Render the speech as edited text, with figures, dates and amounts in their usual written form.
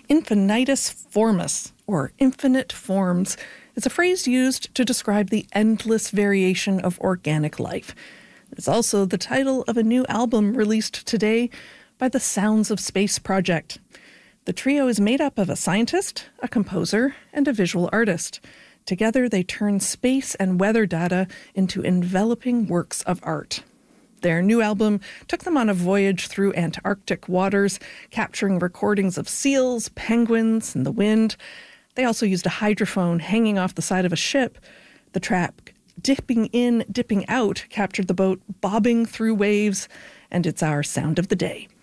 Infinitus formis, or infinite forms, is a phrase used to describe the endless variation of organic life. It's also the title of a new album released today by the Sounds of Space project. The trio is made up of a scientist, a composer, and a visual artist. Together, they turn space and weather data into enveloping works of art. Their new album took them on a voyage through Antarctic waters, capturing recordings of seals, penguins, and the wind. They also used a hydrophone hanging off the side of a ship. The track Dipping In, Dipping Out captured the boat bobbing through waves, and it's our sound of the day.